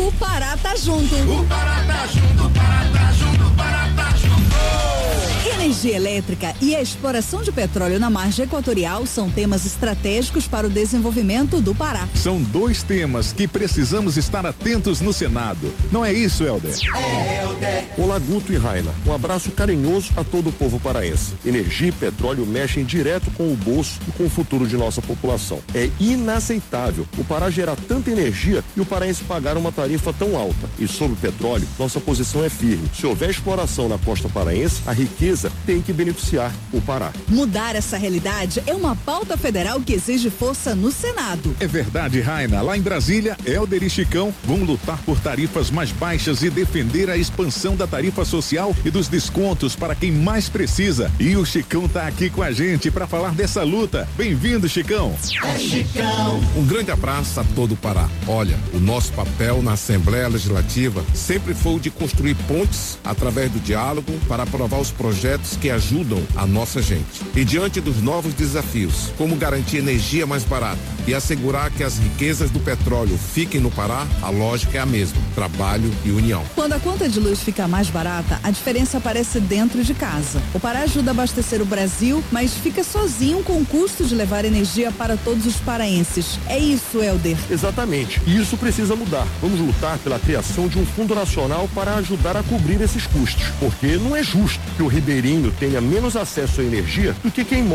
O Pará tá junto. O Pará tá junto, o Pará tá junto, o Pará tá junto. Energia elétrica e a exploração de petróleo na margem equatorial são temas estratégicos para o desenvolvimento do Pará. São dois temas que precisamos estar atentos no Senado. Não é isso, Helder? É, Helder. Olá, Guto e Raina. Um abraço carinhoso a todo o povo paraense. Energia e petróleo mexem direto com o bolso e com o futuro de nossa população. É inaceitável o Pará gerar tanta energia e o paraense pagar uma tarifa tão alta. E sobre o petróleo, nossa posição é firme. Se houver exploração na costa paraense, a riqueza tem que beneficiar o Pará. Mudar essa realidade é uma pauta federal que exige força no Senado. É verdade, Raina. Lá em Brasília, Helder e Chicão vão lutar por tarifas mais baixas e defender a expansão da tarifa social e dos descontos para quem mais precisa. E o Chicão tá aqui com a gente para falar dessa luta. Bem-vindo, Chicão. É Chicão. Um grande abraço a todo o Pará. Olha, o nosso papel na Assembleia Legislativa sempre foi o de construir pontes através do diálogo para aprovar os projetos que ajudam a nossa gente. E diante dos novos desafios, como garantir energia mais barata e assegurar que as riquezas do petróleo fiquem no Pará, a lógica é a mesma: trabalho e união. Quando a conta de luz fica mais barata, a diferença aparece dentro de casa. O Pará ajuda a abastecer o Brasil, mas fica sozinho com o custo de levar energia para todos os paraenses. É isso, Helder. Exatamente. E isso precisa mudar. Vamos lutar pela criação de um fundo nacional para ajudar a cobrir esses custos. Porque não é justo que o ribeirinho tenha menos acesso à energia do que quem mora